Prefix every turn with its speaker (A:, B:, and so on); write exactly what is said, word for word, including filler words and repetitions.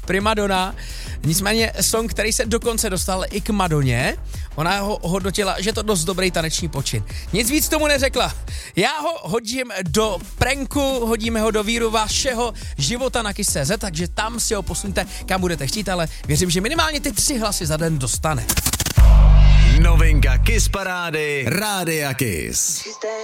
A: Primadona. Nicméně song, který se dokonce dostal i k Madoně, ona ho hodnotila, že to dost dobrý taneční počin. Nic víc tomu neřekla. Já ho hodím do pranku, hodíme ho do víru vašeho života na Kiss tečka cé zet, takže tam si ho posuňte, kam budete chtít, ale věřím, že minimálně ty tři hlasy za den dostane.
B: Novinka Kiss parády Rádia Kiss.